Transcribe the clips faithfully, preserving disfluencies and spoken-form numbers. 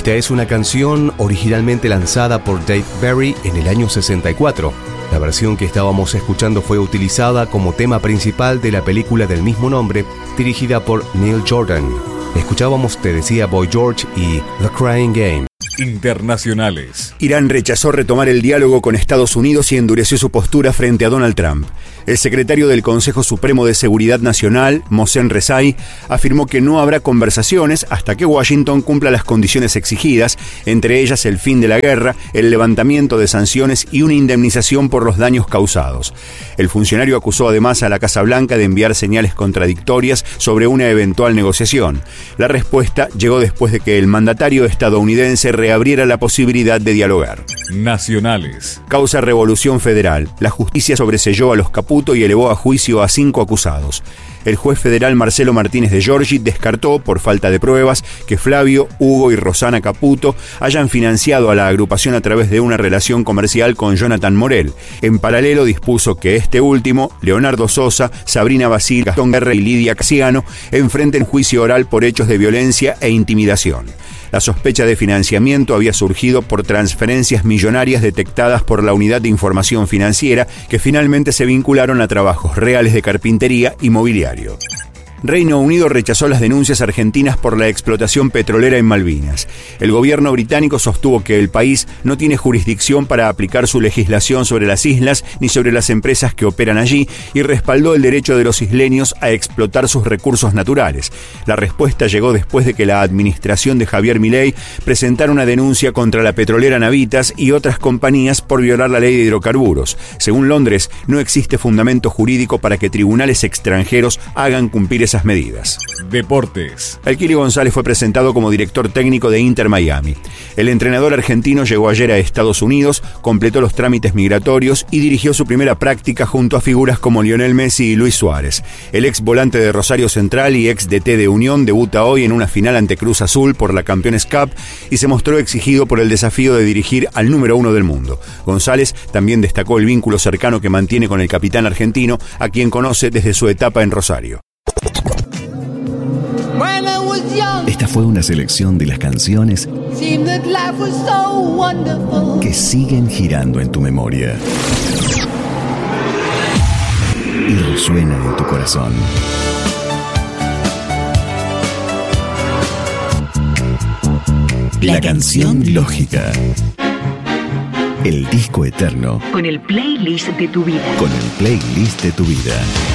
Esta es una canción originalmente lanzada por Dave Berry en el año sesenta y cuatro. La versión que estábamos escuchando fue utilizada como tema principal de la película del mismo nombre, dirigida por Neil Jordan. Escuchábamos Te decía Boy George y The Crying Game. Internacionales. Irán rechazó retomar el diálogo con Estados Unidos y endureció su postura frente a Donald Trump. El secretario del Consejo Supremo de Seguridad Nacional, Mohsen Rezai, afirmó que no habrá conversaciones hasta que Washington cumpla las condiciones exigidas, entre ellas el fin de la guerra, el levantamiento de sanciones y una indemnización por los daños causados. El funcionario acusó además a la Casa Blanca de enviar señales contradictorias sobre una eventual negociación. La respuesta llegó después de que el mandatario estadounidense reabriera la posibilidad de dialogar. Nacionales. Causa Revolución Federal. La justicia sobreseyó a los Caputo y elevó a juicio a cinco acusados. El juez federal Marcelo Martínez de Giorgi descartó, por falta de pruebas, que Flavio, Hugo y Rosana Caputo hayan financiado a la agrupación a través de una relación comercial con Jonathan Morel. En paralelo dispuso que este último, Leonardo Sosa, Sabrina Basil, Gastón Guerra y Lidia Casiano enfrenten juicio oral por hechos de violencia e intimidación. La sospecha de financiamiento había surgido por transferencias millonarias detectadas por la Unidad de Información Financiera, que finalmente se vincularon a trabajos reales de carpintería y mobiliario. Reino Unido rechazó las denuncias argentinas por la explotación petrolera en Malvinas. El gobierno británico sostuvo que el país no tiene jurisdicción para aplicar su legislación sobre las islas ni sobre las empresas que operan allí y respaldó el derecho de los isleños a explotar sus recursos naturales. La respuesta llegó después de que la administración de Javier Milei presentara una denuncia contra la petrolera Navitas y otras compañías por violar la ley de hidrocarburos. Según Londres, no existe fundamento jurídico para que tribunales extranjeros hagan cumplir esas medidas. Deportes. El Kili González fue presentado como director técnico de Inter Miami. El entrenador argentino llegó ayer a Estados Unidos, completó los trámites migratorios y dirigió su primera práctica junto a figuras como Lionel Messi y Luis Suárez. El ex volante de Rosario Central y ex D T de Unión debuta hoy en una final ante Cruz Azul por la Campeones Cup y se mostró exigido por el desafío de dirigir al número uno del mundo. González también destacó el vínculo cercano que mantiene con el capitán argentino, a quien conoce desde su etapa en Rosario. Esta fue una selección de las canciones que siguen girando en tu memoria y resuenan en tu corazón. La canción lógica. El disco eterno. Con el playlist de tu vida. Con el playlist de tu vida.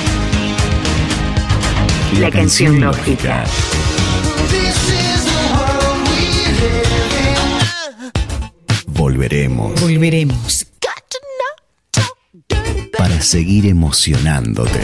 La, La canción, canción lógica. Volveremos. Volveremos. Para seguir emocionándote.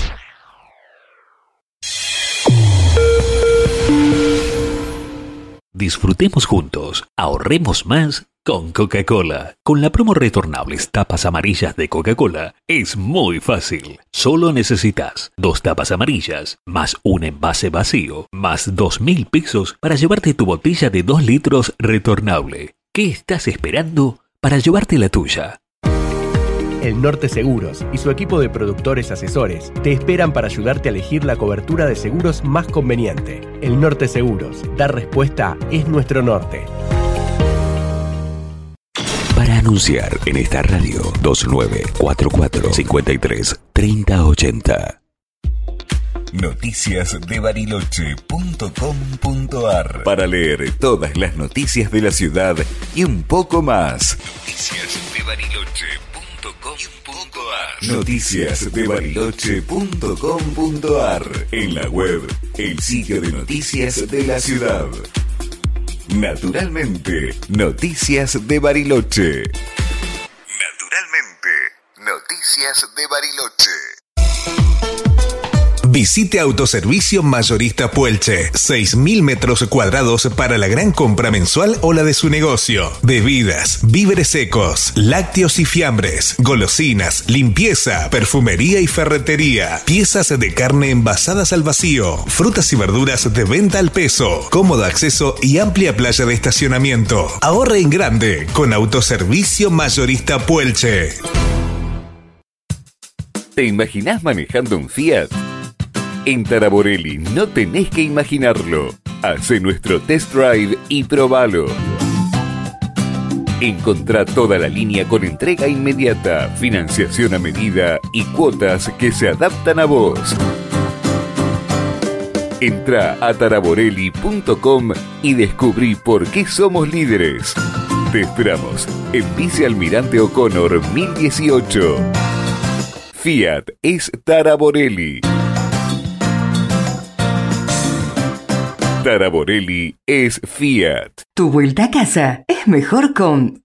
Disfrutemos juntos, ahorremos más con Coca-Cola. Con la promo retornables tapas amarillas de Coca-Cola es muy fácil. Solo necesitas dos tapas amarillas, más un envase vacío, más dos mil pesos para llevarte tu botella de dos litros retornable. ¿Qué estás esperando para llevarte la tuya? El Norte Seguros y su equipo de productores asesores te esperan para ayudarte a elegir la cobertura de seguros más conveniente. El Norte Seguros, dar respuesta es nuestro norte. Para anunciar en esta radio, dos nueve cuatro cuatro, cinco tres, tres cero ocho cero. Noticias de Bariloche punto com punto ar. Para leer todas las noticias de la ciudad y un poco más. Noticias de Bariloche punto com punto ar. Noticias de Bariloche punto com punto ar. En la web, el sitio de noticias de la ciudad. Naturalmente, Noticias de Bariloche. Naturalmente, Noticias de Bariloche. Visite Autoservicio Mayorista Puelche. seis mil metros cuadrados para la gran compra mensual o la de su negocio. Bebidas, víveres secos, lácteos y fiambres, golosinas, limpieza, perfumería y ferretería. Piezas de carne envasadas al vacío. Frutas y verduras de venta al peso. Cómodo acceso y amplia playa de estacionamiento. Ahorre en grande con Autoservicio Mayorista Puelche. ¿Te imaginás manejando un Fiat? En Taraborelli no tenés que imaginarlo. Hacé nuestro test drive y probalo. Encontrá toda la línea con entrega inmediata, financiación a medida y cuotas que se adaptan a vos. Entrá a taraborelli punto com y descubrí por qué somos líderes. Te esperamos en Vicealmirante O'Connor mil dieciocho. Fiat es Taraborelli. Taraborelli es Fiat. Tu vuelta a casa es mejor con